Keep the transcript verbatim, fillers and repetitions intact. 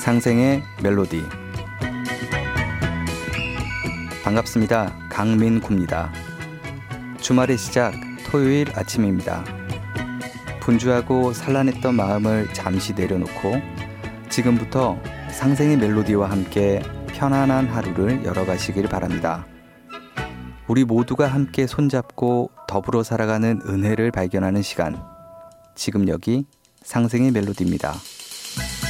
상생의 멜로디. 반갑습니다. 강민구입니다. 주말의 시작, 토요일 아침입니다. 분주하고 산란했던 마음을 잠시 내려놓고 지금부터 상생의 멜로디와 함께 편안한 하루를 열어가시길 바랍니다. 우리 모두가 함께 손잡고 더불어 살아가는 은혜를 발견하는 시간. 지금 여기 상생의 멜로디입니다.